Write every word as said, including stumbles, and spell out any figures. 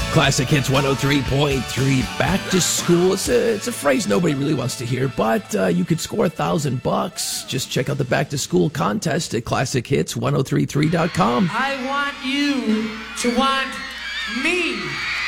Classic Hits one oh three point three. Back to school. It's a, it's a phrase nobody really wants to hear, but uh, you could score a thousand bucks. Just check out the back to school contest at classic hits ten thirty-three dot com. I want you to want me.